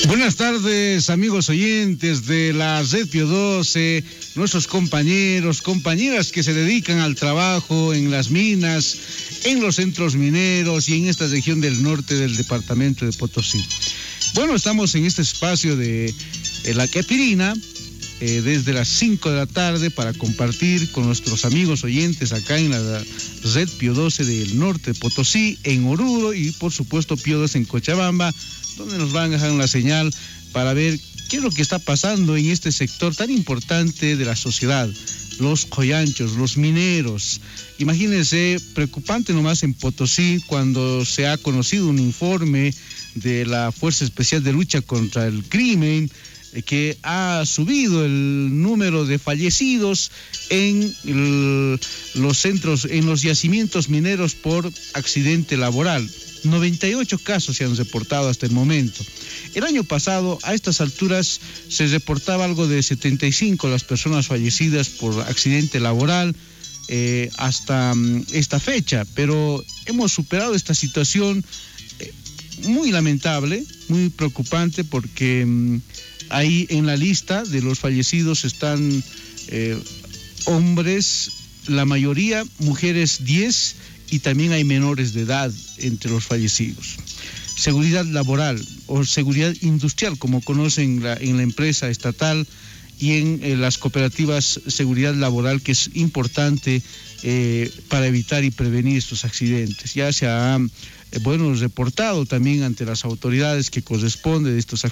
Buenas tardes, amigos oyentes de la Red Pío XII, nuestros compañeros, compañeras que se dedican al trabajo en las minas, en los centros mineros y en esta región del norte del departamento de Potosí. Bueno, estamos en este espacio de La Caipirina, desde las 5 de la tarde para compartir con nuestros amigos oyentes acá en la Red Pío XII del norte de Potosí, en Oruro y por supuesto Pío XII en Cochabamba, donde nos van a dejar una señal para ver qué es lo que está pasando en este sector tan importante de la sociedad, los coyanchos, los mineros. Imagínense, preocupante nomás en Potosí cuando se ha conocido un informe de la Fuerza Especial de Lucha contra el Crimen, que ha subido el número de fallecidos en los centros, en los yacimientos mineros por accidente laboral. 98 casos se han reportado hasta el momento. El año pasado, a estas alturas, se reportaba algo de 75 las personas fallecidas por accidente laboral hasta esta fecha, pero hemos superado esta situación muy lamentable, muy preocupante, porque ahí en la lista de los fallecidos están hombres, la mayoría, mujeres 10, y también hay menores de edad entre los fallecidos. Seguridad laboral o seguridad industrial, como conocen en la empresa estatal y en las cooperativas, seguridad laboral, que es importante para evitar y prevenir estos accidentes. Ya se ha reportado también ante las autoridades que corresponde de estos accidentes